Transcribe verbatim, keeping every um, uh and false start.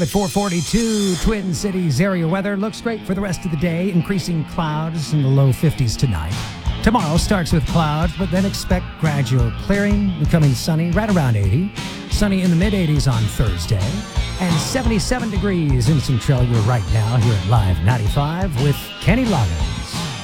At four forty-two, Twin Cities area weather looks great for the rest of the day. Increasing clouds in the low fifties tonight. Tomorrow starts with clouds, but then expect gradual clearing, becoming sunny right around eighty. Sunny in the mid-eighties on Thursday. And seventy-seven degrees in Centralia right now here at Live ninety-five with Kenny Loggins.